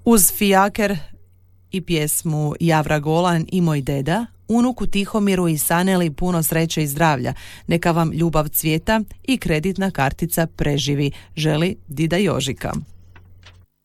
Uz fijaker i pjesmu Javra Golan i Moj deda, unuku Tihomiru i Saneli puno sreće i zdravlja. Neka vam ljubav cvijeta i kreditna kartica preživi, želi dida Jožika.